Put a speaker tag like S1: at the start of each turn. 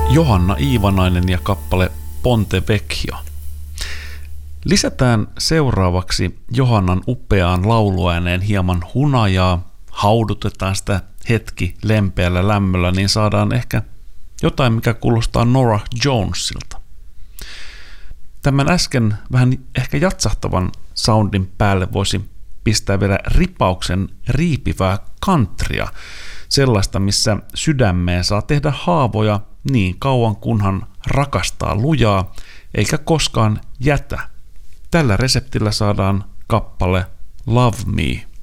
S1: Johanna Iivanainen ja kappale Ponte Vecchio. Lisätään seuraavaksi Johannan upeaan lauluääneen hieman hunajaa, haudutetaan sitä hetki lempeällä lämmöllä, niin saadaan ehkä jotain, mikä kuulostaa Norah Jonesilta. Tämän äsken vähän ehkä jatsahtavan soundin päälle voisi pistää vielä ripauksen riipivää countrya, sellaista, missä sydämeen saa tehdä haavoja niin kauan kunhan rakastaa lujaa, eikä koskaan jätä. Tällä reseptillä saadaan kappale Love Me.